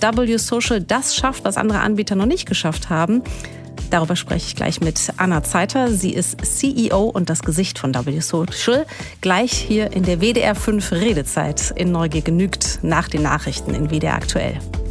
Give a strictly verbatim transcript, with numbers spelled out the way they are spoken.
W Social das schafft, was andere Anbieter noch nicht geschafft haben. Darüber spreche ich gleich mit Anna Zeiter. Sie ist C E O und das Gesicht von W Social. Gleich hier in der W D R fünf Redezeit in Neugier genügt nach den Nachrichten in W D R aktuell.